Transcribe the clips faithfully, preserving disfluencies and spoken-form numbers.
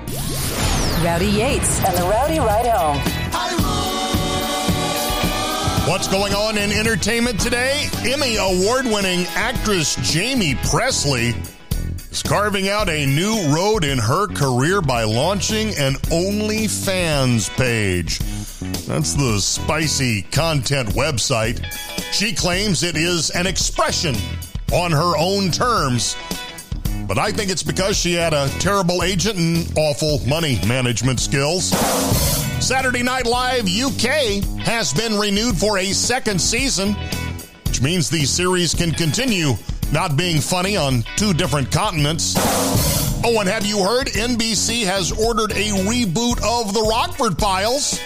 Rowdy Yates and the Rowdy Ride Home. What's going on in entertainment today? Emmy award-winning actress Jamie Presley is carving out a new road in her career by launching an OnlyFans page. That's the spicy content website. She claims it is an expression on her own terms, but I think it's because she had a terrible agent and awful money management skills. Saturday Night Live U K has been renewed for a second season, which means the series can continue not being funny on two different continents. Oh, and have you heard N B C has ordered a reboot of The Rockford Files?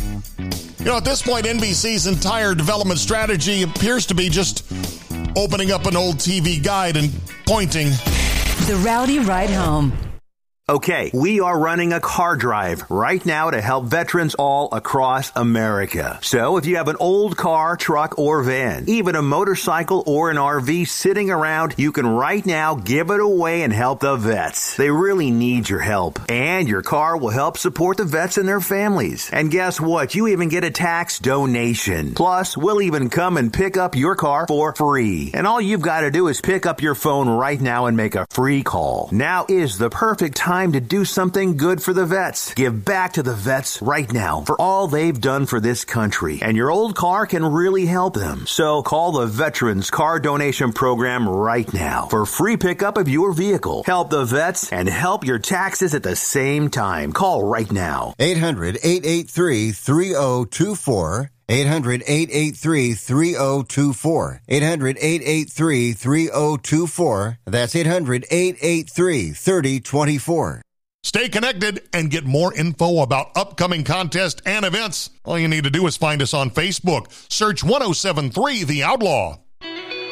You know, at this point, N B C's entire development strategy appears to be just opening up an old T V guide and pointing. The Rowdy Ride Home. Okay, we are running a car drive right now to help veterans all across America. So if you have an old car, truck, or van, even a motorcycle or an R V sitting around, you can right now give it away and help the vets. They really need your help. And your car will help support the vets and their families. And guess what? You even get a tax donation. Plus, we'll even come and pick up your car for free. And all you've got to do is pick up your phone right now and make a free call. Now is the perfect time to do something good for the vets. Give back to the vets right now for all they've done for this country. And your old car can really help them. So call the Veterans Car Donation Program right now for free pickup of your vehicle. Help the vets and help your taxes at the same time. Call right now. eight hundred, eight eight three, three oh two four. eight hundred, eight eight three, three oh two four. eight hundred, eight eight three, three oh two four. That's eight hundred, eight eight three, three oh two four. Stay connected and get more info about upcoming contests and events. All you need to do is find us on Facebook. Search one oh seven three The Outlaw.